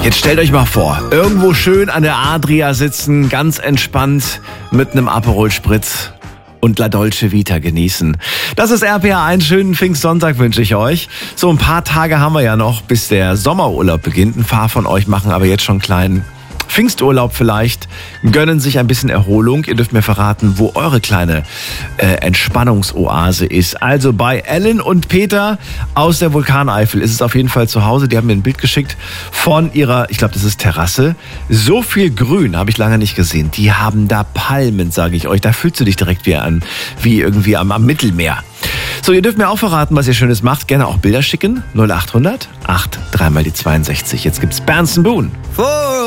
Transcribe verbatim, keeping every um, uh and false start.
Jetzt stellt euch mal vor, irgendwo schön an der Adria sitzen, ganz entspannt mit einem Aperol Spritz und La Dolce Vita genießen. Das ist R P R eins. Schönen Pfingstsonntag wünsche ich euch. So ein paar Tage haben wir ja noch, bis der Sommerurlaub beginnt. Ein paar von euch machen aber jetzt schon einen kleinen Pfingsturlaub vielleicht, gönnen sich ein bisschen Erholung. Ihr dürft mir verraten, wo eure kleine äh, Entspannungsoase ist. Also bei Ellen und Peter aus der Vulkaneifel ist es auf jeden Fall zu Hause. Die haben mir ein Bild geschickt von ihrer, ich glaube, das ist Terrasse. So viel Grün habe ich lange nicht gesehen. Die haben da Palmen, sage ich euch. Da fühlst du dich direkt wie an, wie irgendwie am, am Mittelmeer. So, ihr dürft mir auch verraten, was ihr Schönes macht. Gerne auch Bilder schicken. null acht hundert acht, dreimal die zweiundsechzig. Jetzt gibt's Berndsen Boone.